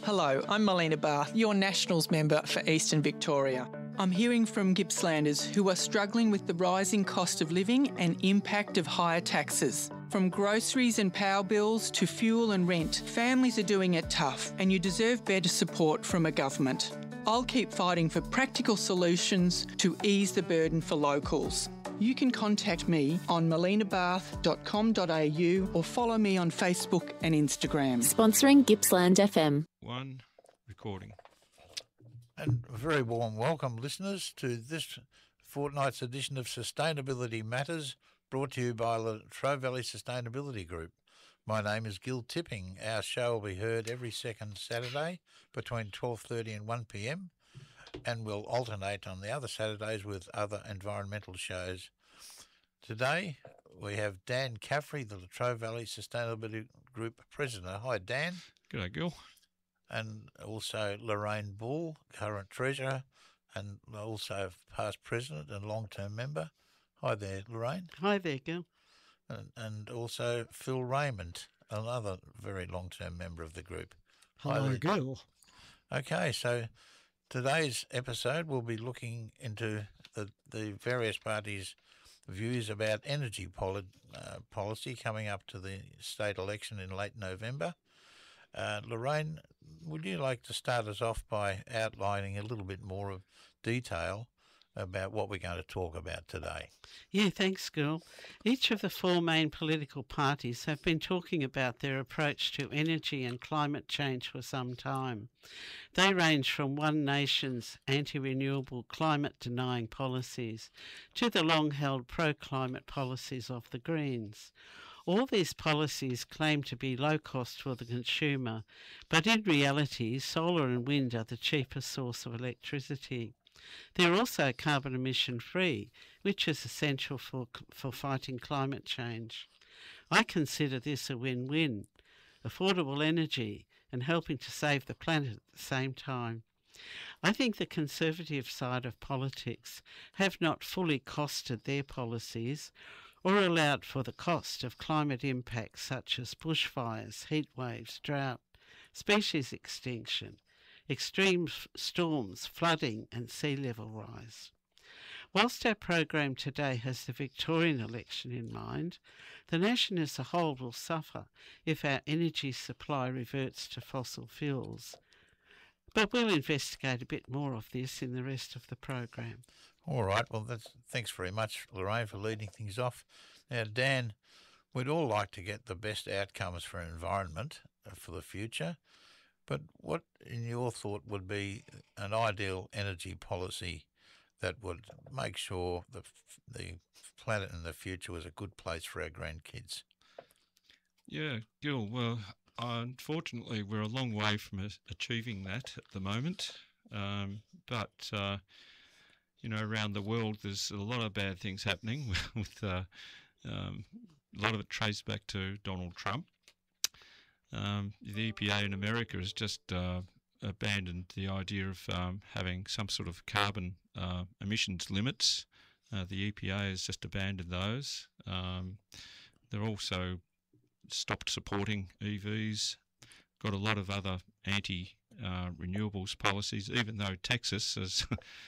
Hello, I'm Melina Barth, your Nationals member for Eastern Victoria. I'm hearing from Gippslanders who are struggling with the rising cost of living and impact of higher taxes. From groceries and power bills to fuel and rent, families are doing it tough and you deserve better support from a government. I'll keep fighting for practical solutions to ease the burden for locals. You can contact me on melinabarth.com.au or follow me on Facebook and Instagram. Sponsoring Gippsland FM. One recording. And a very warm welcome, listeners, to this fortnight's edition of Sustainability Matters, brought to you by Latrobe Valley Sustainability Group. My name is Gil Tipping. Our show will be heard every second Saturday between 12:30 and 1 p.m, and we'll alternate on the other Saturdays with other environmental shows. Today we have Dan Caffrey, the Latrobe Valley Sustainability Group President. Hi, Dan. G'day, Gil. And also Lorraine Bull, current Treasurer, and also past President and long-term member. Hi there, Lorraine. Hi there, Gil. And also Phil Raymond, another very long-term member of the group. Hello, Gil. Okay, so today's episode we'll be looking into the various parties' views about energy policy coming up to the state election in late November. Lorraine, would you like to start us off by outlining a little bit more of detail about what we're going to talk about today? Yeah, thanks, Gil. Each of the four main political parties have been talking about their approach to energy and climate change for some time. They range from One Nation's anti-renewable climate-denying policies to the long-held pro-climate policies of the Greens. All these policies claim to be low cost for the consumer, but in reality, solar and wind are the cheapest source of electricity. They're also carbon emission free, which is essential for fighting climate change. I consider this a win-win: affordable energy and helping to save the planet at the same time. I think the Conservative side of politics have not fully costed their policies or allowed for the cost of climate impacts such as bushfires, heat waves, drought, species extinction, extreme storms, flooding and sea level rise. Whilst our program today has the Victorian election in mind, the nation as a whole will suffer if our energy supply reverts to fossil fuels. But we'll investigate a bit more of this in the rest of the program. All right, well, thanks very much, Lorraine, for leading things off. Now, Dan, we'd all like to get the best outcomes for environment for the future, but what, in your thought, would be an ideal energy policy that would make sure the planet in the future was a good place for our grandkids? Yeah, Gil, well, unfortunately, we're a long way from achieving that at the moment, but around the world, there's a lot of bad things happening with a lot of it traced back to Donald Trump. The EPA in America has just abandoned the idea of having some sort of carbon emissions limits. The EPA has just abandoned those. They're also stopped supporting EVs, got a lot of other anti-renewables policies, even though Texas is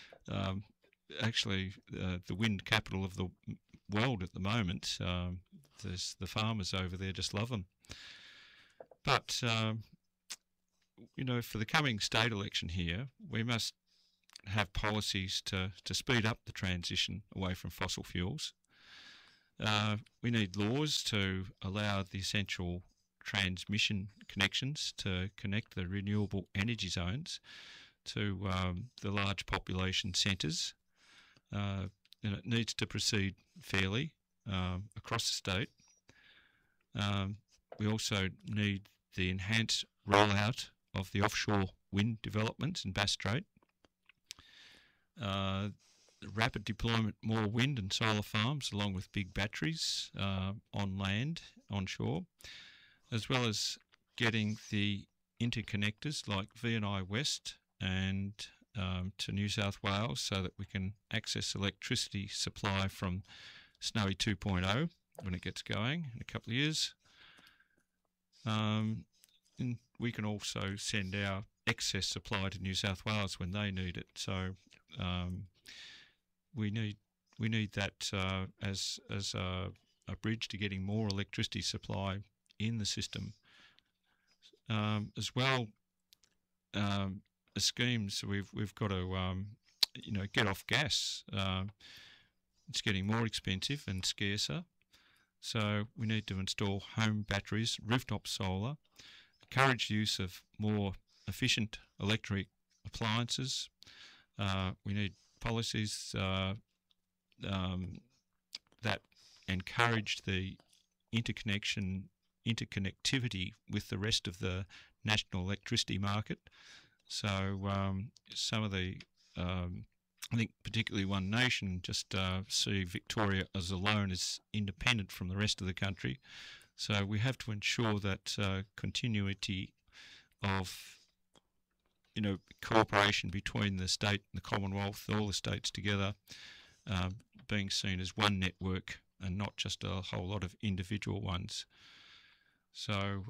actually the wind capital of the world at the moment. The farmers over there just love them. But, for the coming state election here, we must have policies to speed up the transition away from fossil fuels. We need laws to allow the essential transmission connections to connect the renewable energy zones to the large population centres. And it needs to proceed fairly across the state. We also need the enhanced rollout of the offshore wind developments in Bass Strait. Rapid deployment, more wind and solar farms along with big batteries on land, onshore, as well as getting the interconnectors like VNI West and to New South Wales so that we can access electricity supply from Snowy 2.0 when it gets going in a couple of years. and we can also send our excess supply to New South Wales when they need it. So we need that as a bridge to getting more electricity supply in the system. As well, as schemes, we've got to get off gas. It's getting more expensive and scarcer, so we need to install home batteries, rooftop solar, encourage use of more efficient electric appliances. We need policies that encourage the interconnectivity with the rest of the national electricity market. So some of the, I think particularly One Nation just see Victoria as alone, as independent from the rest of the country. So we have to ensure that continuity of cooperation between the state and the Commonwealth, all the states together, being seen as one network and not just a whole lot of individual ones. So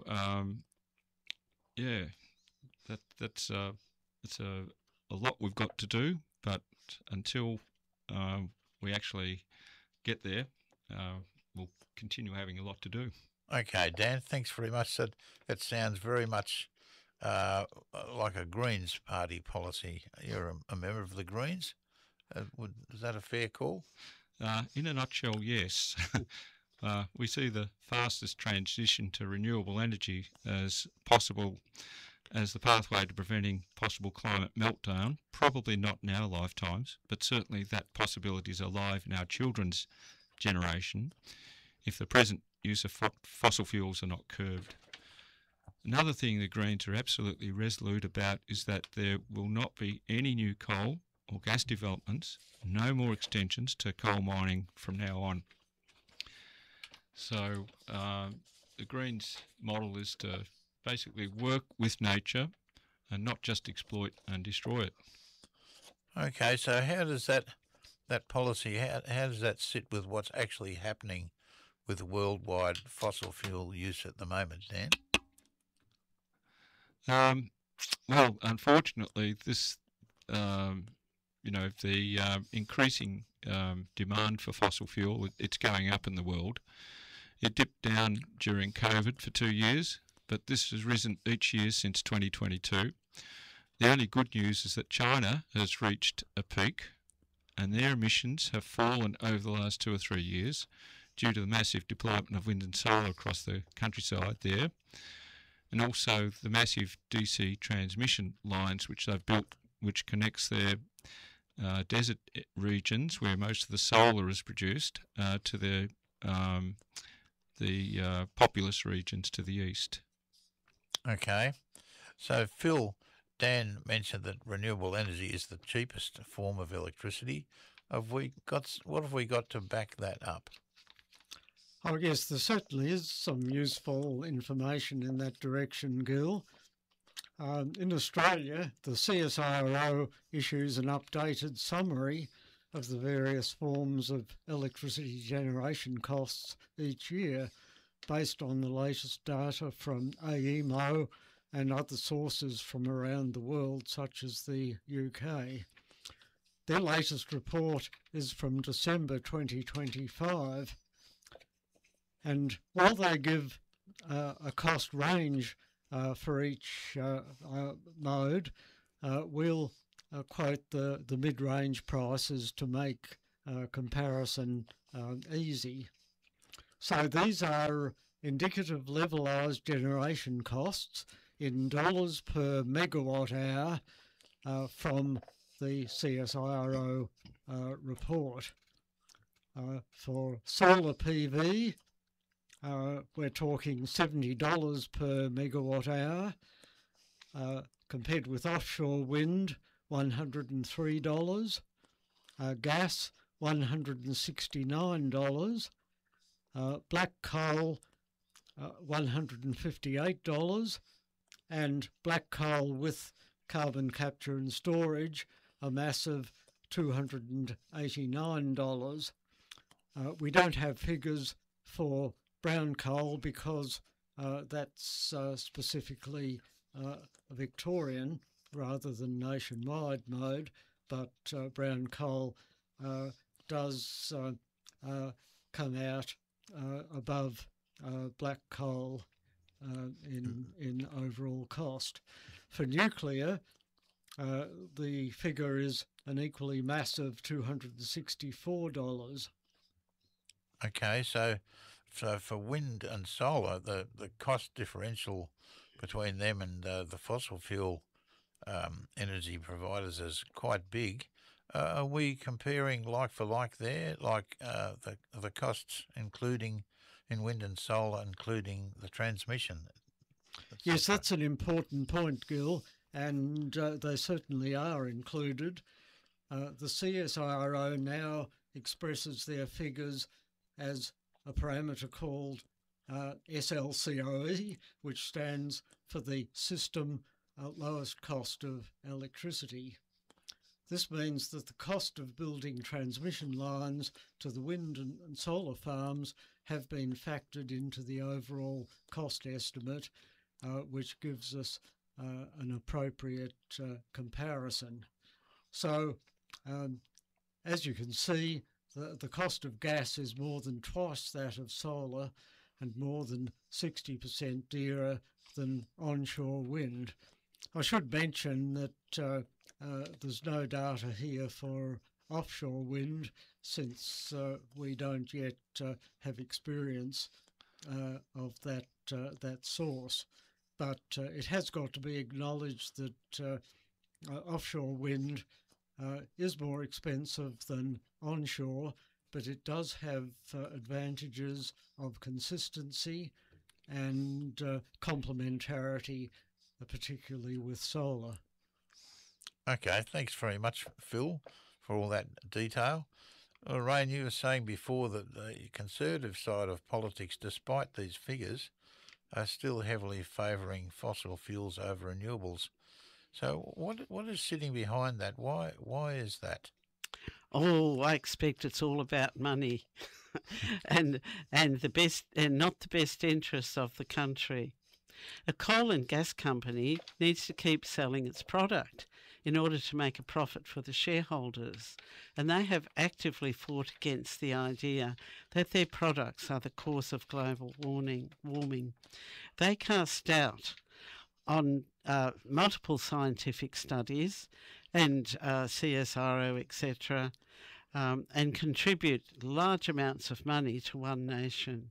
it's a lot we've got to do, but until we actually get there, we'll continue having a lot to do. Okay, Dan, thanks very much. That sounds very much like a Greens party policy. You're a member of the Greens. Is that a fair call? In a nutshell, yes. We see the fastest transition to renewable energy as possible as the pathway to preventing possible climate meltdown, probably not in our lifetimes, but certainly that possibility is alive in our children's generation if the present use of fossil fuels are not curbed. Another thing the Greens are absolutely resolute about is that there will not be any new coal or gas developments, no more extensions to coal mining from now on. So the Greens model is to basically work with nature and not just exploit and destroy it. Okay, so how does that policy, how does that sit with what's actually happening with worldwide fossil fuel use at the moment, Dan? Well, unfortunately, this, the increasing demand for fossil fuel, it's going up in the world. It dipped down during COVID for 2 years, but this has risen each year since 2022. The only good news is that China has reached a peak and their emissions have fallen over the last 2 or 3 years due to the massive deployment of wind and solar across the countryside there, and also the massive DC transmission lines which they've built, which connects their desert regions where most of the solar is produced to the populous regions to the east. Okay, so Phil, Dan mentioned that renewable energy is the cheapest form of electricity. What have we got to back that up? I guess there certainly is some useful information in that direction, Gil. In Australia, the CSIRO issues an updated summary of the various forms of electricity generation costs each year based on the latest data from AEMO and other sources from around the world, such as the UK. Their latest report is from December 2025, and while they give a cost range for each mode, we'll quote the mid-range prices to make comparison easy. So these are indicative levelised generation costs in dollars per megawatt hour from the CSIRO report. For solar PV, we're talking $70 per megawatt hour, compared with offshore wind, $103, gas, $169, black coal, $158, and black coal with carbon capture and storage, a massive $289. We don't have figures for brown coal because that's specifically Victorian rather than nationwide mode, but brown coal does come out above black coal in overall cost. For nuclear, the figure is an equally massive $264. Okay, so for wind and solar, the cost differential between them and the fossil fuel energy providers is quite big. Are we comparing like for like there, like the costs including in wind and solar, including the transmission? Yes, that's an important point, Gil, and they certainly are included. The CSIRO now expresses their figures as a parameter called SLCOE, which stands for the system lowest cost of electricity. This means that the cost of building transmission lines to the wind and solar farms have been factored into the overall cost estimate, which gives us an appropriate comparison. So, as you can see, the cost of gas is more than twice that of solar and more than 60% dearer than onshore wind. I should mention that there's no data here for offshore wind, since we don't yet have experience of that source. But it has got to be acknowledged that offshore wind is more expensive than onshore, but it does have advantages of consistency and complementarity, particularly with solar. Okay, thanks very much, Phil, for all that detail. Rain, you were saying before that the Conservative side of politics, despite these figures, are still heavily favouring fossil fuels over renewables. So what is sitting behind that? Why is that? Oh, I expect it's all about money and the best, and not the best interests of the country. A coal and gas company needs to keep selling its product in order to make a profit for the shareholders, and they have actively fought against the idea that their products are the cause of global warming. They cast doubt on multiple scientific studies and CSIRO, etc., and contribute large amounts of money to One Nation,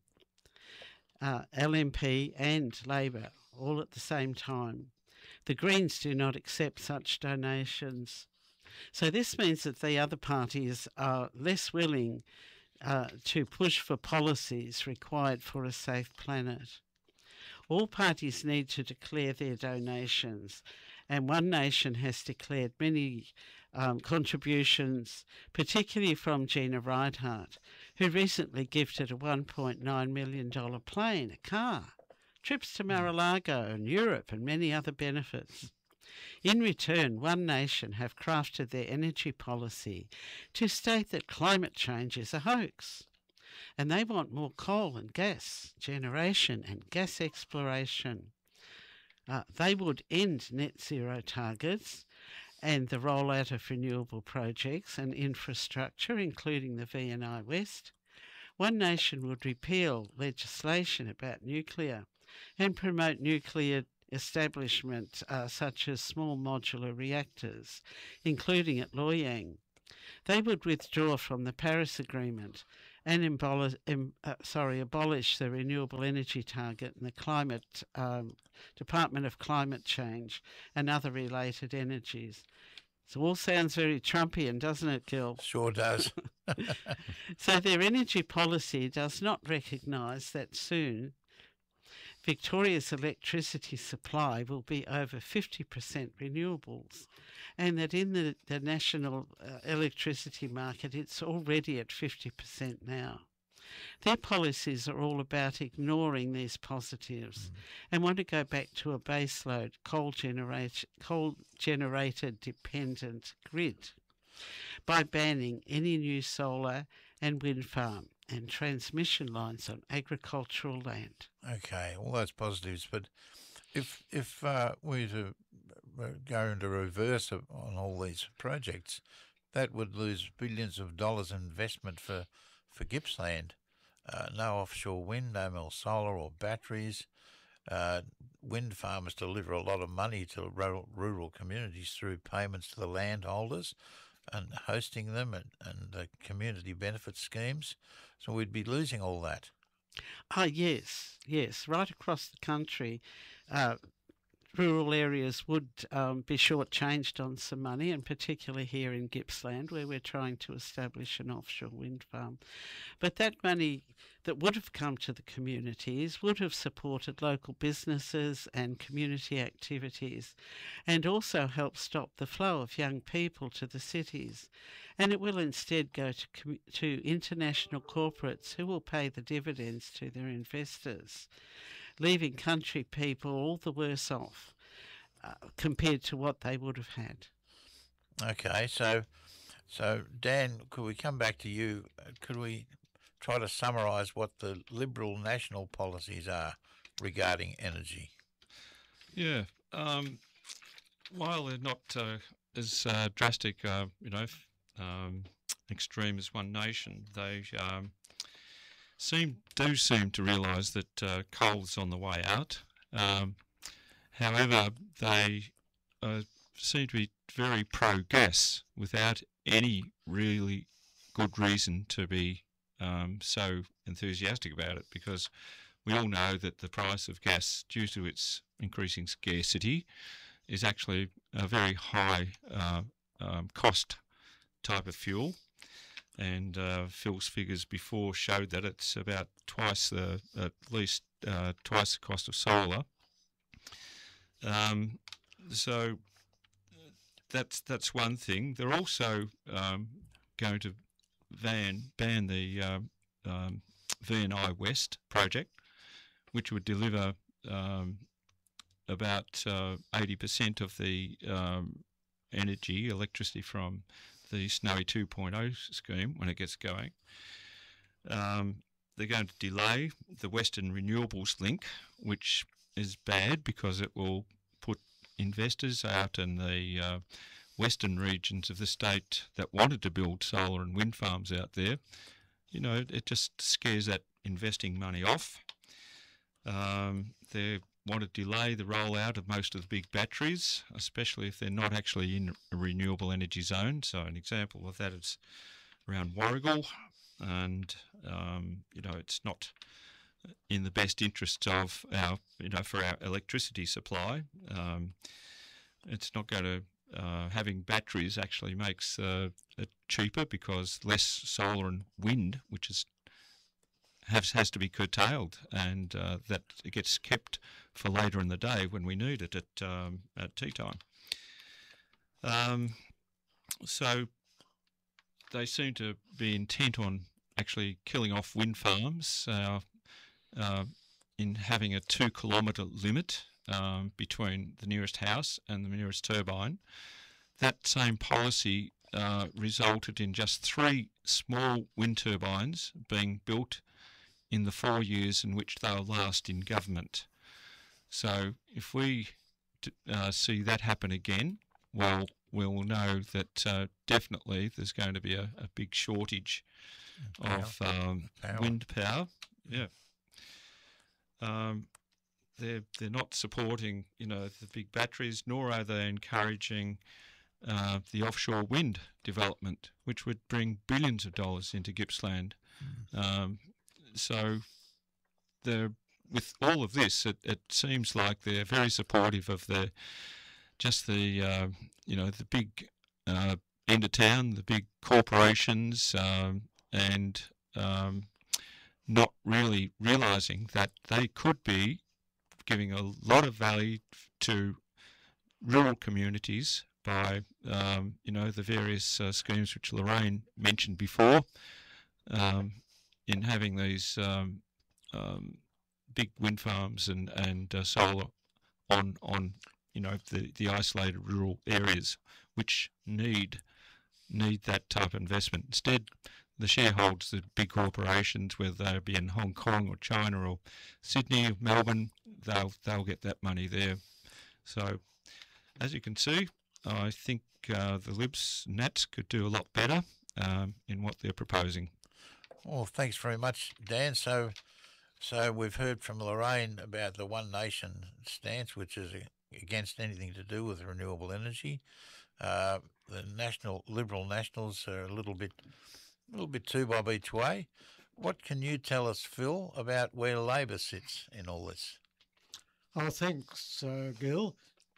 LNP and Labor, all at the same time. The Greens do not accept such donations. So this means that the other parties are less willing to push for policies required for a safe planet. All parties need to declare their donations, and One Nation has declared many contributions, particularly from Gina Rinehart, who recently gifted a $1.9 million plane, a car, trips to Mar-a-Lago and Europe, and many other benefits. In return, One Nation have crafted their energy policy to state that climate change is a hoax, and they want more coal and gas generation and gas exploration. They would end net zero targets and the rollout of renewable projects and infrastructure, including the VNI West. One Nation would repeal legislation about nuclear and promote nuclear establishment such as small modular reactors, including at Loy Yang. They would withdraw from the Paris Agreement and abolish the renewable energy target and the climate Department of Climate Change and other related energies. It all sounds very Trumpian, doesn't it, Gil? Sure does. So their energy policy does not recognise that soon Victoria's electricity supply will be over 50% renewables, and that in the national electricity market it's already at 50% now. Their policies are all about ignoring these positives and want to go back to a baseload coal-generated dependent grid by banning any new solar and wind farm and transmission lines on agricultural land. Okay, all those positives. But if we to go into reverse on all these projects, that would lose billions of dollars in investment for Gippsland. No offshore wind, no more solar or batteries. Wind farmers deliver a lot of money to rural communities through payments to the landholders and hosting them and the community benefit schemes. So we'd be losing all that. Yes, right across the country. Rural areas would be shortchanged on some money, and particularly here in Gippsland, where we're trying to establish an offshore wind farm. But that money that would have come to the communities would have supported local businesses and community activities, and also helped stop the flow of young people to the cities. And it will instead go to international corporates who will pay the dividends to their investors, leaving country people all the worse off compared to what they would have had. Okay, so Dan, could we come back to you? Could we try to summarise what the Liberal national policies are regarding energy? Yeah. While they're not as drastic, extreme as One Nation, they seem to realise that coal's on the way out. However, they seem to be very pro-gas without any really good reason to be so enthusiastic about it, because we all know that the price of gas, due to its increasing scarcity, is actually a very high cost type of fuel. And Phil's figures before showed that it's about at least twice the cost of solar. So that's one thing. They're also going to ban the VNI West project, which would deliver about 80% of the electricity from the Snowy 2.0 scheme when it gets going. They're going to delay the Western Renewables Link, which is bad because it will put investors out in the western regions of the state that wanted to build solar and wind farms out there. It just scares that investing money off. They want to delay the rollout of most of the big batteries, especially if they're not actually in a renewable energy zone. So an example of that is around Warragul, and it's not in the best interests of our, for our electricity supply. It's not going to having batteries actually makes it cheaper, because less solar and wind, which has to be curtailed, and that it gets kept for later in the day when we need it at tea time. So they seem to be intent on actually killing off wind farms in having a 2-kilometre limit between the nearest house and the nearest turbine. That same policy resulted in just 3 small wind turbines being built in the 4 years in which they were last in government. So if we see that happen again, well, we'll know that definitely there's going to be a big shortage of wind power. Yeah. They're not supporting, the big batteries, nor are they encouraging the offshore wind development, which would bring billions of dollars into Gippsland. So with all of this, it seems like they're very supportive of the big end of town, the big corporations, and not really realising that they could be giving a lot of value to rural communities by the various schemes which Lorraine mentioned before, in having these big wind farms and solar on the isolated rural areas which need that type of investment. Instead, the shareholders of big corporations, whether they be in Hong Kong or China or Sydney or Melbourne, they'll get that money there. So, as you can see, I think the Libs Nats could do a lot better in what they're proposing. Well, thanks very much, Dan. So we've heard from Lorraine about the One Nation stance, which is against anything to do with renewable energy. The Liberal Nationals are a little bit two bob each way. What can you tell us, Phil, about where Labor sits in all this? Thanks, Gil.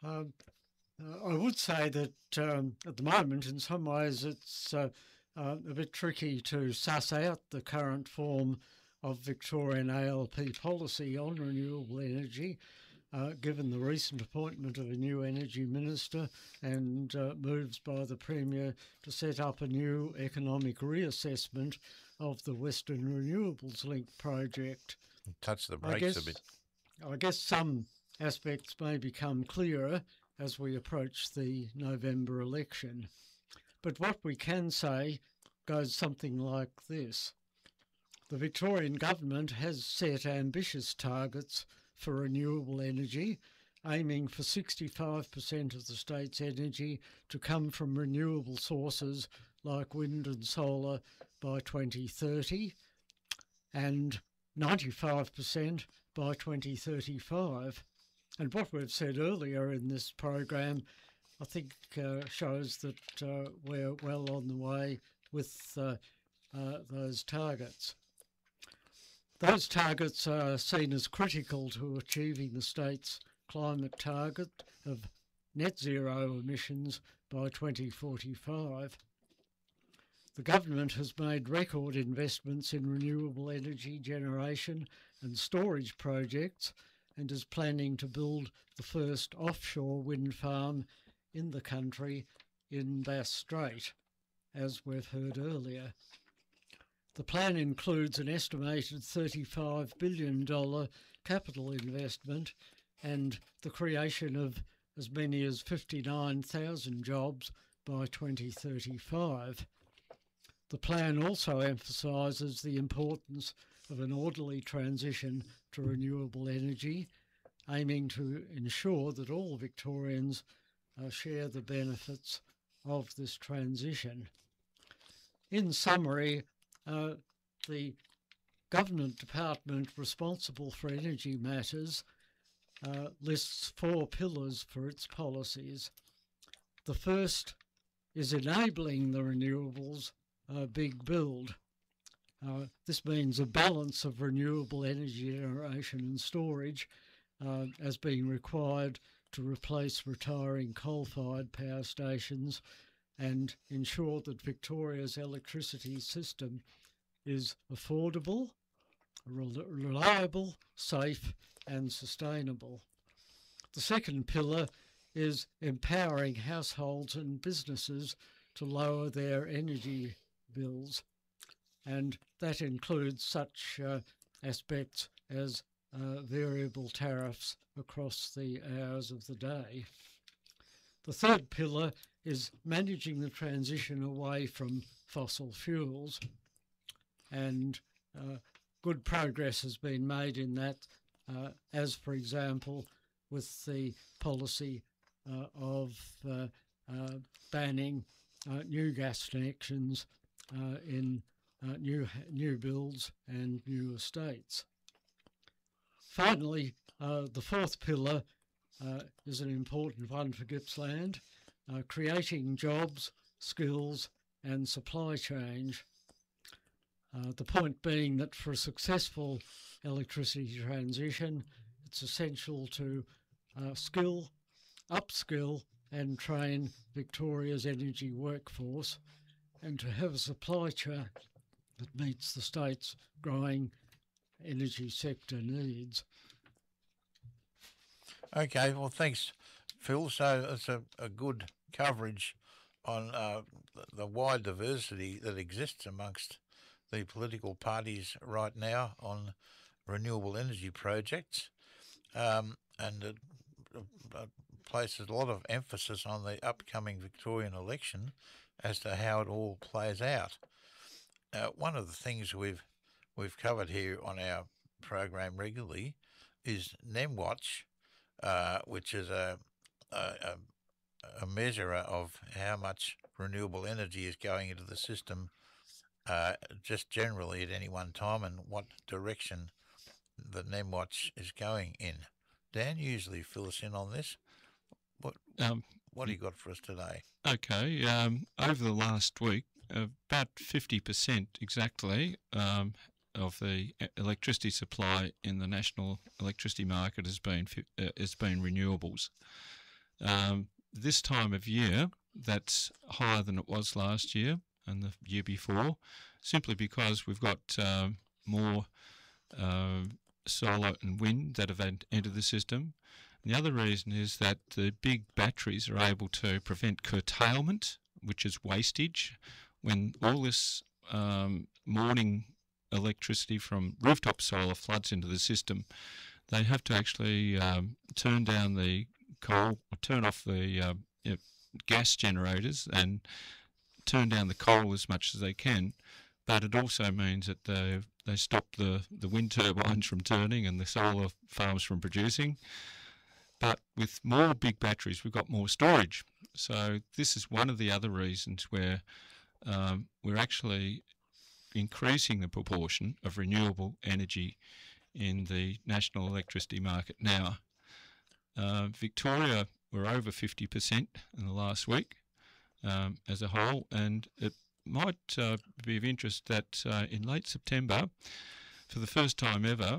I would say that at the moment, in some ways, it's a bit tricky to suss out the current form of Victorian ALP policy on renewable energy, given the recent appointment of a new energy minister and moves by the Premier to set up a new economic reassessment of the Western Renewables Link project. Touch the brakes a bit. I guess some aspects may become clearer as we approach the November election. But what we can say goes something like this. The Victorian government has set ambitious targets for renewable energy, aiming for 65% of the state's energy to come from renewable sources like wind and solar by 2030 and 95% by 2035. And what we've said earlier in this program, I think, shows that we're well on the way with those targets. Those targets are seen as critical to achieving the state's climate target of net zero emissions by 2045. The government has made record investments in renewable energy generation and storage projects and is planning to build the first offshore wind farm in the country in Bass Strait, as we've heard earlier. The plan includes an estimated $35 billion capital investment and the creation of as many as 59,000 jobs by 2035. The plan also emphasises the importance of an orderly transition to renewable energy, aiming to ensure that all Victorians share the benefits of this transition. In summary, the government department responsible for energy matters lists 4 pillars for its policies. The first is enabling the renewables big build. This means a balance of renewable energy generation and storage as being required to replace retiring coal-fired power stations and ensure that Victoria's electricity system is affordable, reliable, safe and sustainable. The second pillar is empowering households and businesses to lower their energy bills, and that includes such aspects as variable tariffs across the hours of the day. The third pillar is managing the transition away from fossil fuels, and good progress has been made in that, as for example with the policy of banning new gas connections in new builds and new estates. Finally, the fourth pillar is an important one for Gippsland, creating jobs, skills and supply chain. The point being that for a successful electricity transition, it's essential to upskill and train Victoria's energy workforce and to have a supply chain that meets the state's growing energy sector needs. Okay, well, thanks, Phil. So it's a good coverage on the wide diversity that exists amongst the political parties right now on renewable energy projects, and it places a lot of emphasis on the upcoming Victorian election as to how it all plays out. one of the things we've covered here on our program regularly is NemWatch, which is a measure of how much renewable energy is going into the system, just generally at any one time, and what direction the NemWatch is going in. Dan, usually fill us in on this. What do you got for us today? Okay, over the last week, about 50% exactly of the electricity supply in the national electricity market has been renewables. This time of year, that's higher than it was last year and the year before, simply because we've got more solar and wind that have entered the system. And the other reason is that the big batteries are able to prevent curtailment, which is wastage. When all this morning electricity from rooftop solar floods into the system, they have to actually turn down the coal, or turn off the gas generators and turn down the coal as much as they can. But it also means that they stop the wind turbines from turning and the solar farms from producing. But with more big batteries, we've got more storage. So this is one of the other reasons where we're actually increasing the proportion of renewable energy in the national electricity market now. Victoria, we're over 50% in the last week as a whole, and it might be of interest that in late September, for the first time ever,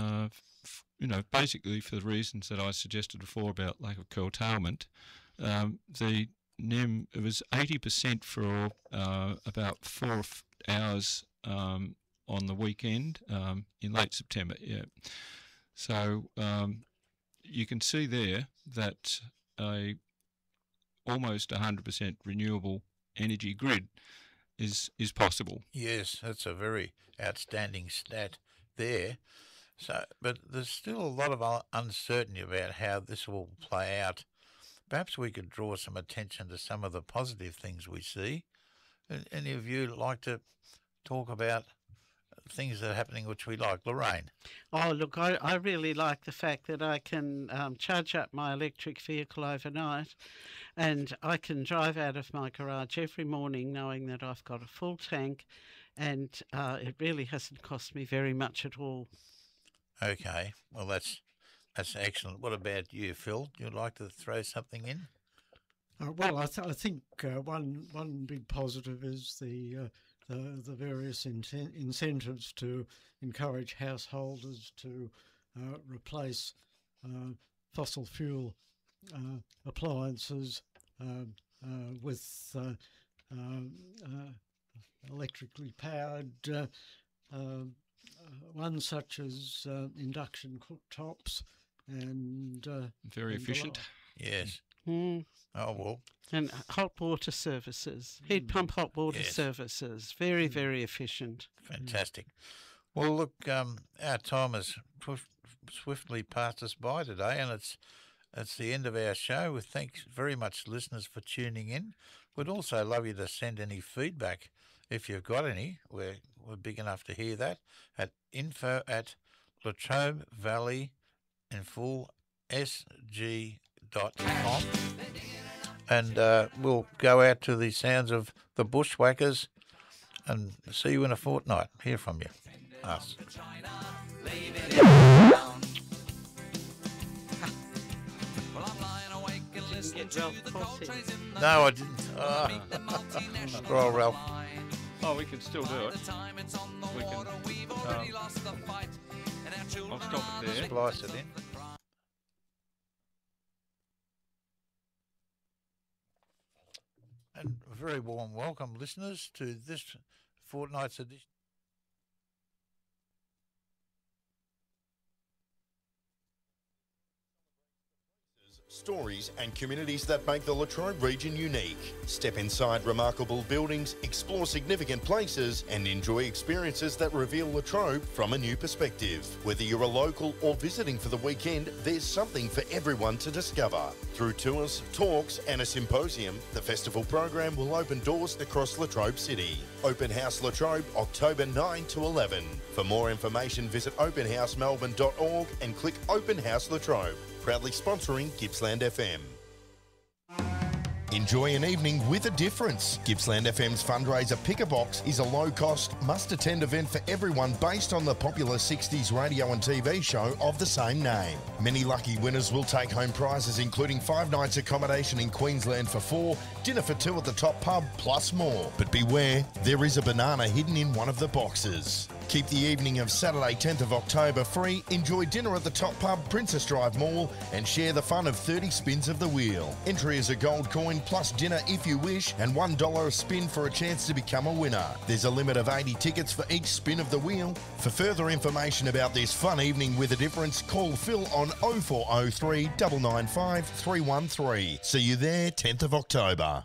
basically for the reasons that I suggested before about lack of curtailment, the NEM, it was 80% for about 4 hours on the weekend in late September. Yeah, so you can see there that a almost 100% renewable energy grid is possible. Yes, that's a very outstanding stat there. So, but there's still a lot of uncertainty about how this will play out. Perhaps we could draw some attention to some of the positive things we see. Any of you like to talk about things that are happening which we like? Lorraine? Oh, look, I really like the fact that I can charge up my electric vehicle overnight, and I can drive out of my garage every morning knowing that I've got a full tank, and it really hasn't cost me very much at all. Okay, well that's excellent. What about you, Phil? You'd like to throw something in? Well, I think one big positive is the various incentives to encourage householders to replace fossil fuel appliances with electrically powered ones such as induction cooktops and very efficient. Yes. Mm. Oh, well. And hot water services, heat pump hot water Yes. services, very, very efficient. Fantastic. Well, look, our time has swiftly passed us by today, and it's the end of our show. With thanks very much, listeners, for tuning in. We'd also love you to send any feedback if you've got any. We're big enough to hear that at info@Latrobe Valley in full SG.com. And we'll go out to the sounds of the Bushwhackers and see you in a fortnight. Hear from you. Us. No, I didn't. Poor old Ralph. Oh, we can still do it. We can. I'll stop it there. Splice it in. And a very warm welcome, listeners, to this fortnight's edition. Stories and communities that make the Latrobe region unique. Step inside remarkable buildings, explore significant places and enjoy experiences that reveal Latrobe from a new perspective. Whether you're a local or visiting for the weekend, there's something for everyone to discover. Through tours, talks and a symposium, the festival program will open doors across Latrobe City. Open House Latrobe, October 9 to 11. For more information, visit openhousemelbourne.org and click Open House Latrobe. Proudly sponsoring Gippsland FM. Enjoy an evening with a difference. Gippsland FM's fundraiser Pick a Box is a low-cost, must-attend event for everyone based on the popular 60s radio and TV show of the same name. Many lucky winners will take home prizes including 5 nights accommodation in Queensland for 4, dinner for 2 at the Top Pub, plus more. But beware, there is a banana hidden in one of the boxes. Keep the evening of Saturday 10th of October free, enjoy dinner at the Top Pub, Princess Drive Mall and share the fun of 30 spins of the wheel. Entry is a gold coin plus dinner if you wish and $1 a spin for a chance to become a winner. There's a limit of 80 tickets for each spin of the wheel. For further information about this fun evening with a difference, call Phil on 0403 995 313. See you there 10th of October.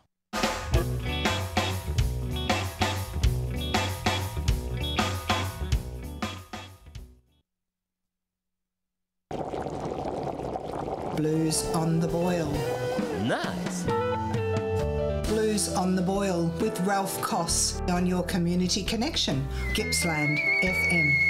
Blues on the Boil. Nice. Blues on the Boil with Ralph Koss on your community connection, Gippsland FM.